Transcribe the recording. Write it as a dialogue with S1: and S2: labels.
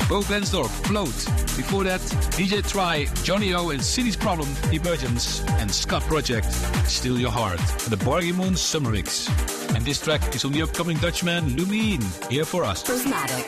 S1: Bo Glensdorf, Float. Before that, DJ Try, Johnny O and City's Problem, Emergence, and Scott Project, Steal Your Heart, and the Borgie Moon Summer Mix. And this track is on the upcoming Dutchman Lumine, here for us.
S2: Prismatic.